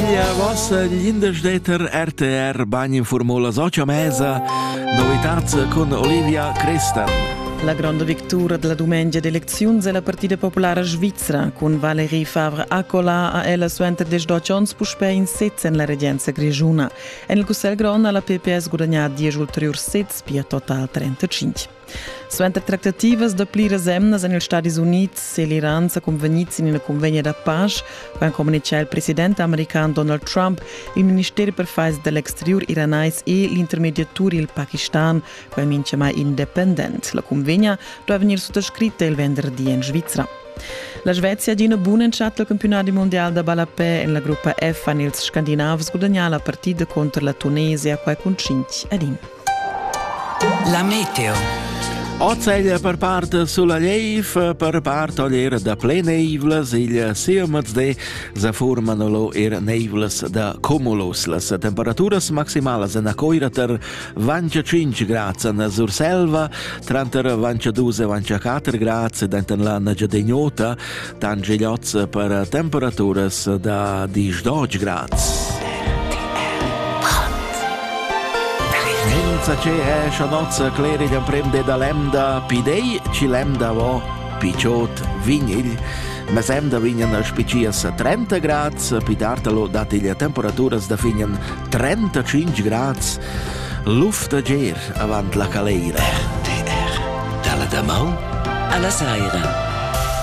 Veglia vossa Lindesdeter RTR Bagn Formula Socia Mesa, novitats con Olivia Christen. La grande vittoria della domenica d'elezioni è la Partita Popolare Svizzera, con Valérie Favre-Accolà a ella suenter des doccions puspei in sets in la regenza grigiuna. En il Cussel Gronna la PPS guadagna 10 ulterior sets, per total 35. Suenter tractativas da plira semnas en il Stati Units e l'Iran sa convenits in una convegna da paz, quan comunicà il presidente americano Donald Trump, il Ministero per Affairs dell'Exterior iranais e l'intermediatur il Pakistan, quan mince mai independent. La convegna doveva venire sottoscritta il venerdì in Svizzera. La Svezia ha una buona entrata al campionato mondiale da Balapè in la gruppa F an ils scandinavs guadagna la partita contro la Tunisia qua con 5-1. La meteo. Ozeglia per parte sulla Leiv, per parte oliera da plenevlas, il sia mezzde se formano nevlas da cumulus. Las temperaturas maximales in Acoirater 25 gradi in Surselva, 22-24 gradi dentro la Nagiadegnota, tangiglioz per temperaturas da 12 gradi. Senza c'è scianozza cleri gli imprende da lemda pidei ci lemda vo picciot vignil ma semda vignan spicias 30 gradi pidartalo dati le temperaturas da fignan 35 gradi luft ger avant la caleira RTR dalla Damau alla Saira.